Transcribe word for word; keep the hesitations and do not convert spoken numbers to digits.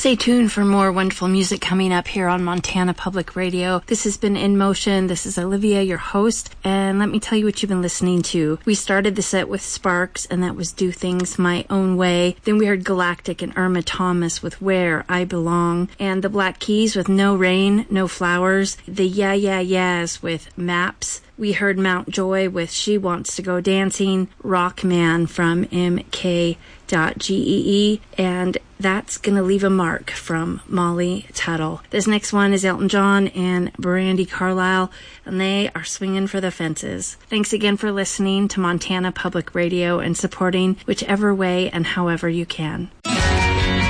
Stay tuned for more wonderful music coming up here on Montana Public Radio. This has been In Motion. This is Olivia, your host, and let me tell you what you've been listening to. We started the set with Sparks, and that was Do Things My Own Way. Then we heard Galactic and Irma Thomas with Where I Belong, and the Black Keys with No Rain, No Flowers, the Yeah Yeah Yeahs with Maps. We heard Mount Joy with She Wants to Go Dancing, Rockman from M K G E E, and That's Gonna Leave a Mark from Molly Tuttle. This next one is Elton John and Brandi Carlile, and they are swinging for the fences. Thanks again for listening to Montana Public Radio and supporting whichever way and however you can.